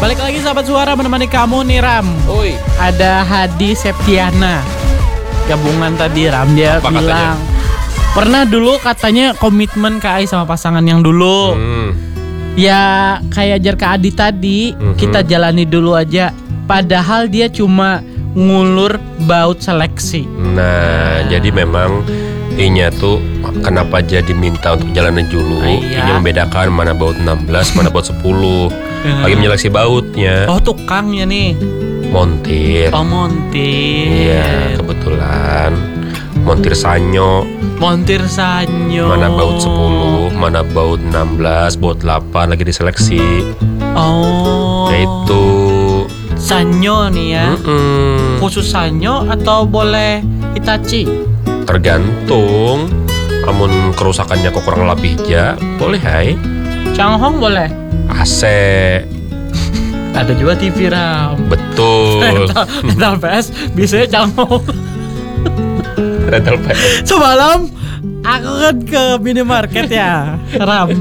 Balik lagi sahabat suara menemani kamu nih Ram. Oi. Ada Hadi Septiana. Gabungan tadi Ram, dia Apa bilang pernah dulu katanya komitmen ke Ai sama pasangan yang dulu. Ya kayak ajar ke Adi tadi, kita jalani dulu aja. Padahal dia cuma ngulur baut seleksi. Nah, jadi memang Inya tuh kenapa jadi minta untuk jalanin dulu. Iya. Inya membedakan mana baut 16, mana baut 10. Lagi menyeleksi bautnya. Oh tukangnya nih. Montir. Oh montir. Iya, kebetulan montir sanyo. Montir sanyo. Mana baut 10, mana baut 16, baut 8 lagi diseleksi. Oh. Nah itu. Sanyo nih ya. Khusus sanyo atau boleh Hitachi? Tergantung. Namun kerusakannya kok kurang lebih aja, boleh hai. Changhong boleh? AC. Ada juga TV Ram. Betul. Rental PS biasanya Changhong. Rental PS. Semalam aku kan ke minimarket ya Ram.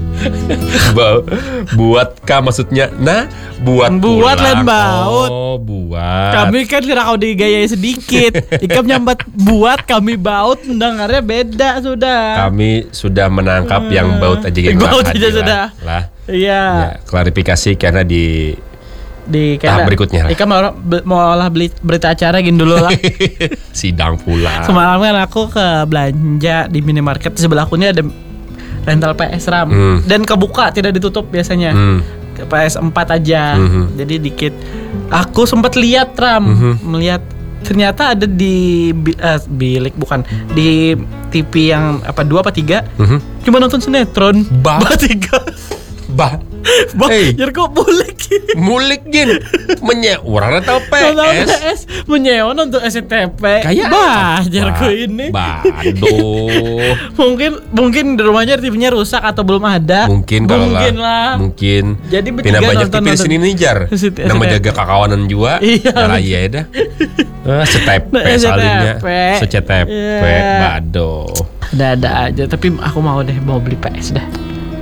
Buat maksudnya. Nah, buat lain baut. Oh, buat. Kami kan kau digayai sedikit. Ikam nyambat buat, kami baut, mendengarnya beda sudah. Kami sudah menangkap yang baut aja yang baut lah, aja sudah. Lah. Iya. Ya, klarifikasi karena di tahap berikutnya lah. Ikam mau olah berita acara gini dulu lah. Sidang pula. Semalam kan aku ke belanja di minimarket, di sebelah aku ini ada rental PS Ram. Dan kebuka, tidak ditutup biasanya. PS4 aja. Jadi dikit. Aku sempat lihat Ram, melihat ternyata ada di bilik bukan di TV yang 2 apa 3. Cuma nonton sinetron. Bah 3. Bah. Hey. Jadi kok mulik gin orang rental PS menyewa untuk SCTV kayak jarku ini aduh mungkin di rumahnya TV-nya rusak atau belum ada mungkin lah jadi pindah banyak TV di sini nih jar nang menjaga kakawanan juga lah iya dah SCTV salingnya SCTV baduh ada aja tapi aku mau beli PS dah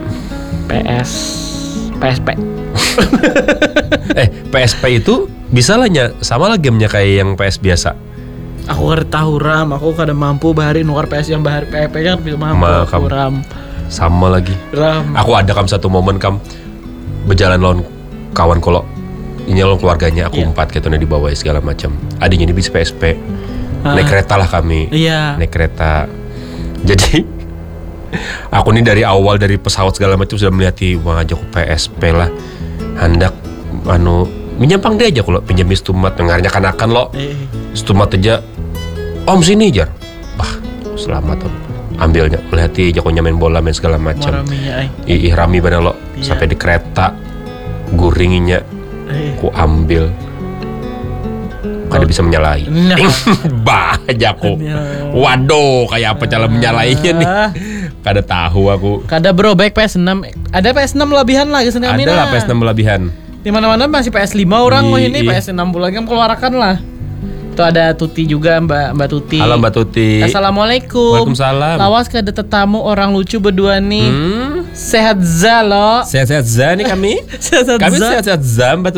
PSP. PSP itu bisa lah sama lah gamenya kayak yang PS biasa. Aku nggak tahu Ram, aku kadang mampu bahari nukar PS yang bahari PSP nya bisa mampu aku Ram. Sama lagi. Ram. Aku ada satu momen berjalan lawan kawan kolok. Ini lawan keluarganya aku 4 gitu di bawah segala macam. Adiknya ini bisa PSP. Naik kereta lah kami. Iya. Naik kereta. Jadi aku nih dari awal dari pesawat segala macam sudah melihat wah aja aku PSP lah hendak minyampang dia aja kalau pinjam stumat dengarnya kanakan lo stumat aja om sini jar selamat om ambilnya melihat aja aku main bola main segala macam rami bener lo sampai di kereta guringinya aku ambil kada bisa menyalahi aja aku waduh kayak apa cara menyalahinya nih kada tahu aku. Kada bro, baik PS6. Ada PS6 lebihan lagi sini Amina. Ada lah PS6 lebihan. Di mana-mana masih PS5 orang mau ini PS6 lagi keluarkan lah. Itu ada Tuti juga Mbak Tuti. Halo Mbak Tuti. Assalamualaikum. Waalaikumsalam. Lawas kada tetamu orang lucu berdua nih. Sehat za lo. Sehat-sehat za nih kami. Sehat-sehat kami sehat-sehat za Mbak